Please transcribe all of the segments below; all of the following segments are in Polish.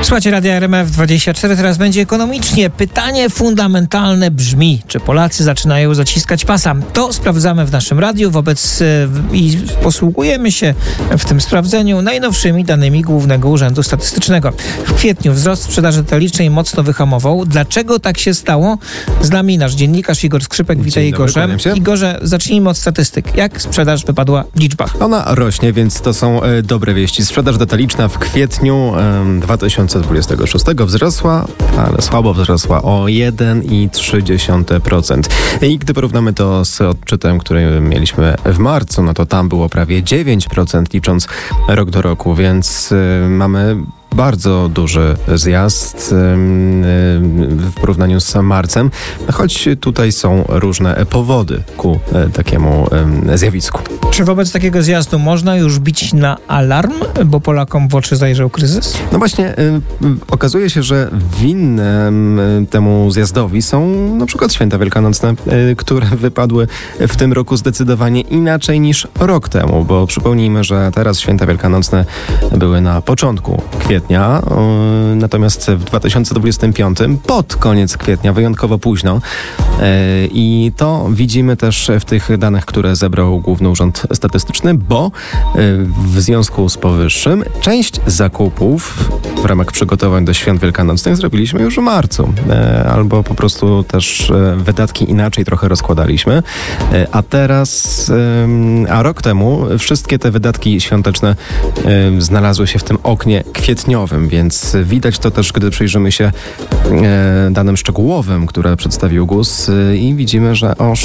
Słuchajcie Radia RMF24, teraz będzie ekonomicznie. Pytanie fundamentalne brzmi, czy Polacy zaczynają zaciskać pasa? To sprawdzamy w naszym radiu i posługujemy się w tym sprawdzeniu najnowszymi danymi Głównego Urzędu Statystycznego. W kwietniu wzrost sprzedaży detalicznej mocno wyhamował. Dlaczego tak się stało? Z nami nasz dziennikarz Igor Skrzypek. Witaj Igorze. Igorze, zacznijmy od statystyk. Jak sprzedaż wypadła w liczbach? Ona rośnie, więc to są dobre wieści. Sprzedaż detaliczna w kwietniu 2026 wzrosła, ale słabo wzrosła o 1,3%. I gdy porównamy to z odczytem, który mieliśmy w marcu, no to tam było prawie 9%, licząc rok do roku, więc mamy bardzo duży zjazd w porównaniu z marcem, choć tutaj są różne powody ku takiemu zjawisku. Czy wobec takiego zjazdu można już bić na alarm, bo Polakom w oczy zajrzał kryzys? No właśnie, okazuje się, że winne temu zjazdowi są na przykład święta wielkanocne, które wypadły w tym roku zdecydowanie inaczej niż rok temu, bo przypomnijmy, że teraz święta wielkanocne były na początku kwietnia, natomiast w 2025 pod koniec kwietnia, wyjątkowo późno, i to widzimy też w tych danych, które zebrał Główny Urząd Statystyczny, bo w związku z powyższym część zakupów w ramach przygotowań do świąt wielkanocnych zrobiliśmy już w marcu, albo po prostu też wydatki inaczej trochę rozkładaliśmy, a rok temu wszystkie te wydatki świąteczne znalazły się w tym oknie kwietniowym, więc widać to też, gdy przyjrzymy się danym szczegółowym, które przedstawił GUS, i widzimy, że o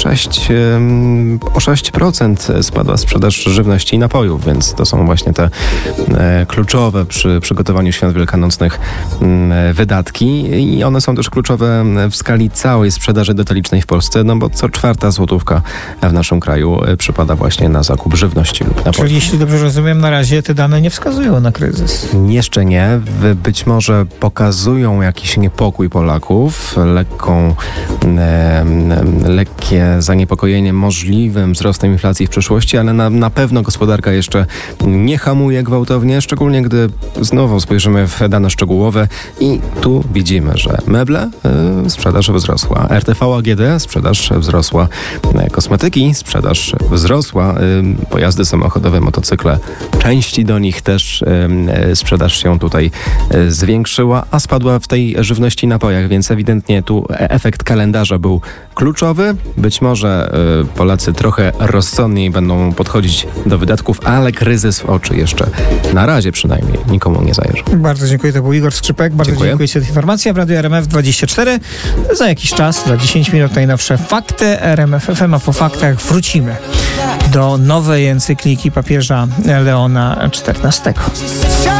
6% spadła sprzedaż żywności i napojów, więc to są właśnie te kluczowe przy przygotowaniu świąt wielkanocnych wydatki, i one są też kluczowe w skali całej sprzedaży detalicznej w Polsce, no bo co czwarta złotówka w naszym kraju przypada właśnie na zakup żywności lub napojów. Czyli jeśli dobrze rozumiem, na razie te dane nie wskazują na kryzys. Jeszcze nie. Być może pokazują jakiś niepokój Polaków, lekkie zaniepokojenie możliwym wzrostem inflacji w przyszłości, ale na pewno gospodarka jeszcze nie hamuje gwałtownie, szczególnie gdy znowu spojrzymy w dane szczegółowe i tu widzimy, że meble, sprzedaż wzrosła, RTV AGD, sprzedaż wzrosła, kosmetyki, sprzedaż wzrosła, pojazdy samochodowe, motocykle, części do nich też sprzedaż się tutaj zwiększyła, a spadła w tej żywności i napojach, więc ewidentnie tu efekt kalendarza był kluczowy. Być może Polacy trochę rozsądniej będą podchodzić do wydatków, ale kryzys w oczy jeszcze na razie przynajmniej nikomu nie zajrzy. Bardzo dziękuję, to był Igor Skrzypek. Bardzo dziękuję za tę informację. W Radiu RMF24 za jakiś czas, za 10 minut najnowsze fakty RMF FM, a po faktach wrócimy do nowej encykliki papieża Leona XIV.